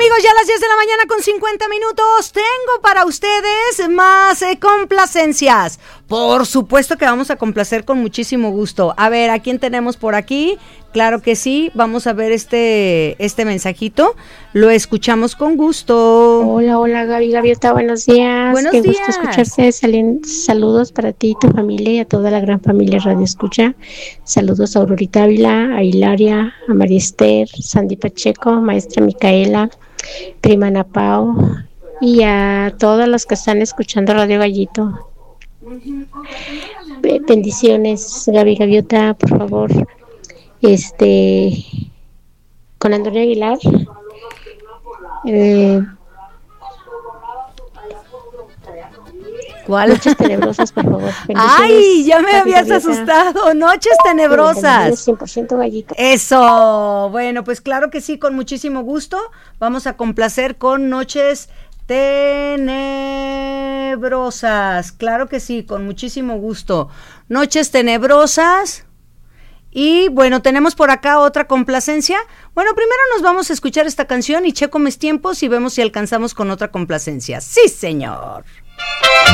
amigos, ya a las 10 de la mañana con 50 minutos tengo para ustedes más complacencias. Por supuesto que vamos a complacer con muchísimo gusto. A ver, ¿a quién tenemos por aquí? Claro que sí, vamos a ver este mensajito. Lo escuchamos con gusto. Hola Gaviota, buenos días. Buenos Qué días. gusto escucharte. Saludos para ti, tu familia y a toda la gran familia Radio Escucha. Saludos a Aurorita Ávila, a Hilaria, a María Esther, Sandy Pacheco, maestra Micaela, prima Ana Pao y a todos los que están escuchando Radio Gallito. Bendiciones, Gaviota, por favor. Con Antonio Aguilar. ¿Cuál? Noches tenebrosas, por favor. ¡Ay! Ya me habías asustado. Noches tenebrosas. 100% Gallito. Eso. Bueno, pues claro que sí, con muchísimo gusto. Vamos a complacer con Noches Tenebrosas. Claro que sí, con muchísimo gusto. Noches tenebrosas. Y bueno, tenemos por acá otra complacencia. Bueno, primero nos vamos a escuchar esta canción y checo mis tiempos y vemos si alcanzamos con otra complacencia. ¡Sí, señor!